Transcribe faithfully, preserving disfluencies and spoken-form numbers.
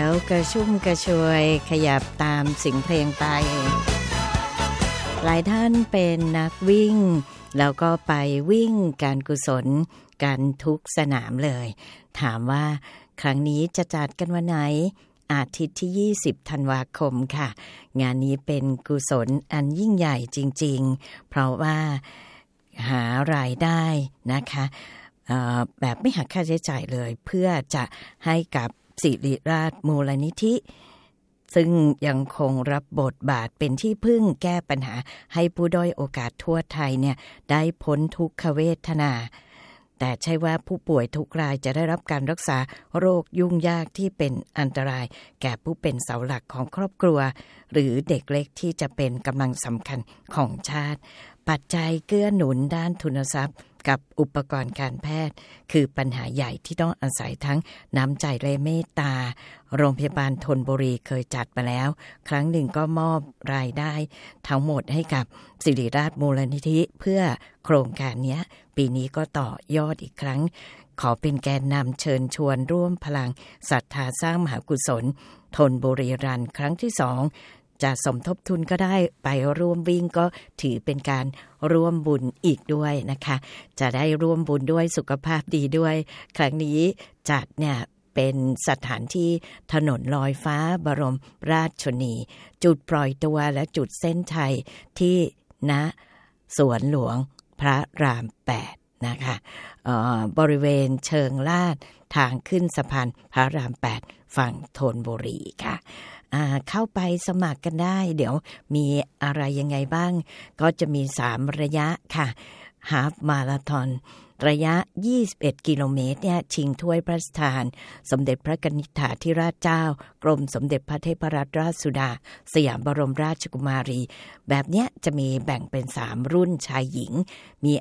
าวกระชุ่มกระชวยขยับตามเสียงเพลงไปหลายท่านเป็นนักวิ่งแล้วก็ไปวิ่งการกุศลกันทุกสนามเลยถามว่าครั้งนี้จะจัดกันวันไหนอาทิตย์ที่ยี่สิบธันวาคมค่ะงานนี้เป็นกุศลอันยิ่งใหญ่จริงๆเพราะว่าหารายได้นะคะแบบไม่หักค่าใช้จ่ายเลยเพื่อจะให้กับศิริราชมูลนิธิซึ่งยังคงรับบทบาทเป็นที่พึ่งแก้ปัญหาให้ผู้ด้อยโอกาสทั่วไทยเนี่ยได้พ้นทุกขเวทนาแต่ใช่ว่าผู้ป่วยทุกรายจะได้รับการรักษาโรคยุ่งยากที่เป็นอันตรายแก่ผู้เป็นเสาหลักของครอบครัวหรือเด็กเล็กที่จะเป็นกำลังสำคัญของชาติปัจจัยเกื้อหนุนด้านทุนทรัพย์กับอุปกรณ์การแพทย์คือปัญหาใหญ่ที่ต้องอาศัยทั้งน้ำใจและเมตตาโรงพยาบาลธนบุรีเคยจัดมาแล้วครั้งหนึ่งก็มอบรายได้ทั้งหมดให้กับศิริราชมูลนิธิเพื่อโครงการนี้ปีนี้ก็ต่อยอดอีกครั้งขอเป็นแกนนำเชิญชวนร่วมพลังศรัทธาสร้างมหากุศลธนบุรีรันครั้งที่สองจะสมทบทุนก็ได้ไปร่วมวิ่งก็ถือเป็นการร่วมบุญอีกด้วยนะคะจะได้ร่วมบุญด้วยสุขภาพดีด้วยครั้งนี้จัดเนี่ยเป็นสถานที่ถนนลอยฟ้าบรมราชชนนีจุดปล่อยตัวและจุดเส้นชัยที่ณสวนหลวงพระรามแปดนะคะบริเวณเชิงลาดทางขึ้นสะพานพระรามแปดฝั่งธนบุรีค่ะเข้าไปสมัครกันได้เดี๋ยวมีอะไรยังไงบ้างก็จะมีสามระยะค่ะฮาล์ฟมาราธอนระยะยี่สิบเอ็ดกิโลเมตรเนี่ยชิงถ้วยพระราชทานสมเด็จพระกนิษฐาธิราชเจ้ากรมสมเด็จพระเทพรัตนราชสุดาสยามบรมราชกุมารีแบบเนี้ยจะมีแบ่งเป็นสามรุ่นชายหญิงมี